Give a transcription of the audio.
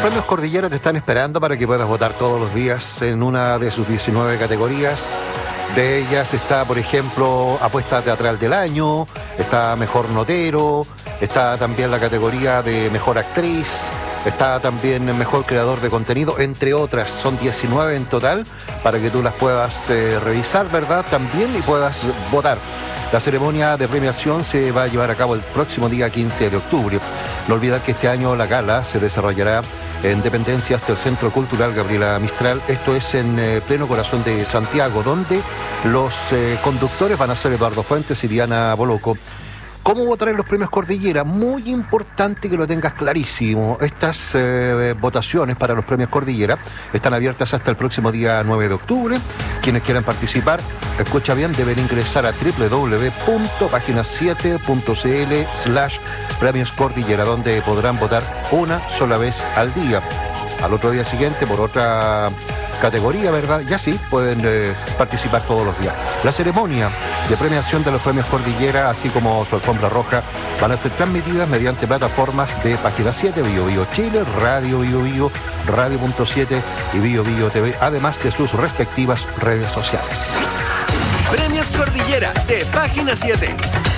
Premios Cordillera te están esperando para que puedas votar todos los días en una de sus 19 categorías. De ellas está, por ejemplo, Apuesta Teatral del Año, está Mejor Notero, está también la categoría de Mejor Actriz, está también Mejor Creador de Contenido, entre otras. Son 19 en total para que tú las puedas revisar, ¿verdad? También y puedas votar. La ceremonia de premiación se va a llevar a cabo el próximo día 15 de octubre. No olvidar que este año la gala se desarrollará en dependencias del Centro Cultural Gabriela Mistral. Esto es en pleno corazón de Santiago, donde los conductores van a ser Eduardo Fuentes y Diana Boloco. ¿Cómo votar en los premios Cordillera? Muy importante que lo tengas clarísimo. Estas votaciones para los premios Cordillera están abiertas hasta el próximo día 9 de octubre. Quienes quieran participar, escucha bien, deben ingresar a www.pagina7.cl/premios Cordillera, donde podrán votar una sola vez al día. Al otro día siguiente por otra categoría, ¿verdad? Y así pueden participar todos los días. La ceremonia de premiación de los premios Cordillera, así como su alfombra roja, van a ser transmitidas mediante plataformas de Página 7, Bio Bio Chile, Radio Bio Bio, Radio.7 y Bio Bio TV, además de sus respectivas redes sociales. Premios Cordillera de Página 7.